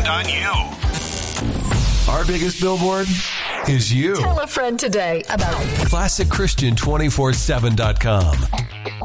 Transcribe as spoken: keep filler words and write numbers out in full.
on you. Our biggest billboard is you. Tell a friend today about classic christian two four seven dot com.